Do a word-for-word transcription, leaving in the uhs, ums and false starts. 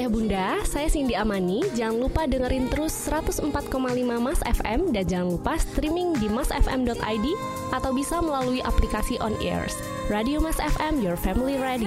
Ayah Bunda, saya Cindy Amani. Jangan lupa dengerin terus seratus empat koma lima Mas F M dan jangan lupa streaming di mas f m dot i d atau bisa melalui aplikasi On Airs. Radio Mas F M, your family radio.